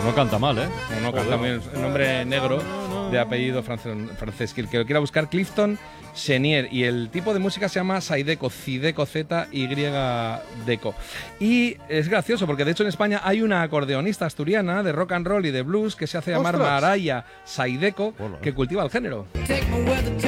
No canta mal, ¿eh? No canta bien. Un nombre negro de apellido francés. Que el que lo quiera buscar, Clifton Chenier. Y el tipo de música se llama Zydeco, Zydeco, Z-Y-Deco. Y es gracioso porque de hecho en España hay una acordeonista asturiana de rock and roll y de blues que se hace llamar ¡Ostras! Maraya Zydeco, que cultiva el género.